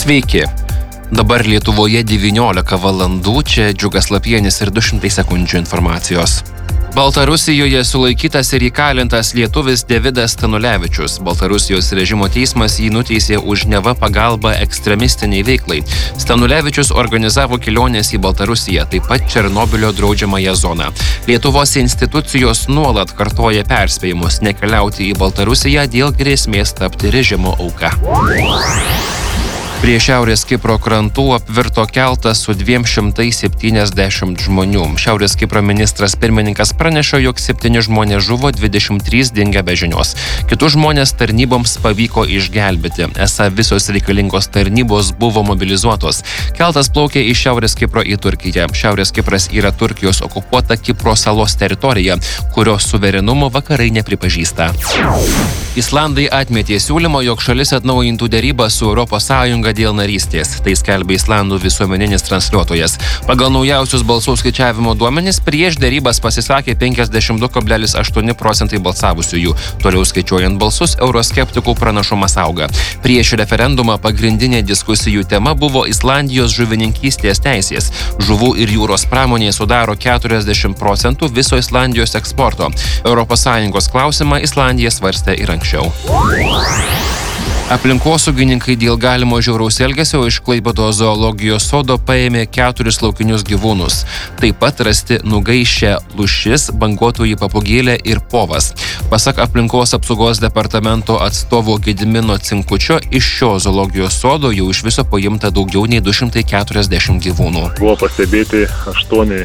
Sveiki. Dabar Lietuvoje 19 valandų, čia Džiugas Lapienis ir 200 sekundžių informacijos. Baltarusijoje sulaikytas ir įkalintas lietuvis Davidas Stanulevičius. Baltarusijos režimo teismas jį nuteisė už neva pagalbą ekstremistiniai veiklai. Stanulevičius organizavo keliones į Baltarusiją, taip pat Černobylio draudžiamąją zoną. Lietuvos institucijos nuolat kartoja perspėjimus nekeliauti į Baltarusiją dėl grėsmės tapti režimo auka. Prie Šiaurės Kipro krantų apvirto keltas su 270 žmonių. Šiaurės Kipro ministras pirmininkas praneša, jog 7 žmonės žuvo, 23 dinga be žinios. Kitus žmonės tarnyboms pavyko išgelbėti. Esą visos reikalingos tarnybos buvo mobilizuotos. Keltas plaukė iš Šiaurės Kipro į Turkiją. Šiaurės Kipras yra Turkijos okupuota Kipro salos teritorija, kurios suverenumo vakarai nepripažįsta. Islandai atmetė siūlymą, jog šalis atnaujintų derybas su ES dėl narystės. Tai skelbia Islandų visuomeninis transliuotojas. Pagal naujausius balsų skaičiavimo duomenis prieš derybas pasisakė 52,8% balsavusiųjų. Toliau skaičiuojant balsus, euroskeptikų pranašumas auga. Prieš referendumą pagrindinė diskusijų tema buvo Islandijos žuvininkystės teisės. Žuvų ir jūros pramonė sudaro 40% viso Islandijos eksporto. ES klausimą Islandija svarstė ir anksčiau. Aplinkosaugininkai dėl galimo žiauraus elgesio iš Klaipėdos zoologijos sodo paėmė 4 laukinius gyvūnus. Taip pat rasti nugaišę lūšis, banguotoji papūgėlė ir povas. Pasak aplinkos apsaugos departamento atstovo Gedimino Cinkučio, iš šio zoologijos sodo jau iš viso paimta daugiau nei 240 gyvūnų. Buvo pastebėti 8